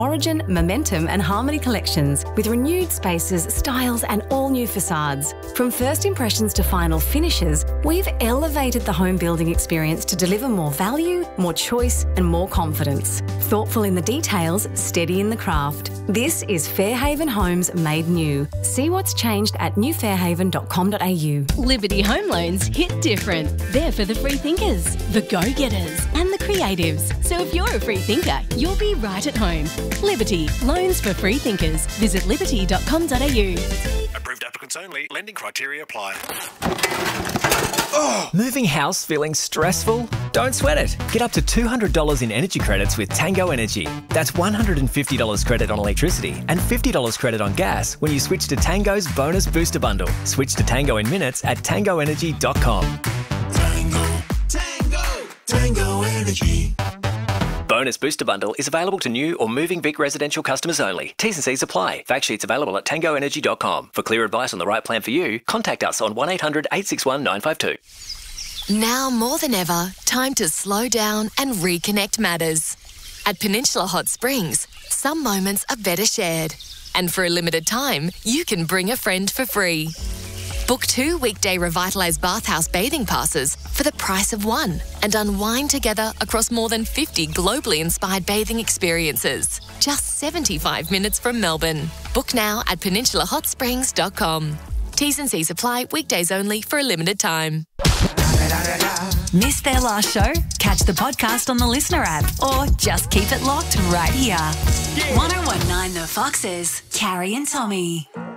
Origin, Momentum and Harmony collections with renewed spaces, styles and all new facades. From first impressions to final finishes, we've elevated the home building experience to deliver more value, more choice and more confidence. Thoughtful in the details, steady in the craft. This is Fairhaven Homes made new. See what's changed at newfairhaven.com.au. Liberty Home Loans hit different. They're for the free thinkers, the go-getters and the creatives. So if you're a free thinker, you'll be right at home. Liberty, loans for free thinkers. Visit liberty.com.au. Approved applicants only. Lending criteria apply. Moving house feeling stressful? Don't sweat it. Get up to $200 in energy credits with Tango Energy. That's $150 credit on electricity and $50 credit on gas when you switch to Tango's Bonus Booster Bundle. Switch to Tango in minutes at tangoenergy.com. Tango Energy. Bonus Booster Bundle is available to new or moving Vic residential customers only. T's and C's apply. Fact sheets available at tangoenergy.com. For clear advice on the right plan for you, contact us on 1800 861 952. Now more than ever, time to slow down and reconnect matters. At Peninsula Hot Springs, some moments are better shared. And for a limited time, you can bring a friend for free. Book 2 weekday Revitalised Bathhouse bathing passes for the price of one and unwind together across more than 50 globally inspired bathing experiences. Just 75 minutes from Melbourne. Book now at peninsulahotsprings.com. T's and C's apply, weekdays only for a limited time. Missed their last show? Catch the podcast on the Listener app or just keep it locked right here. 1019 The Foxes, Carrie and Tommy.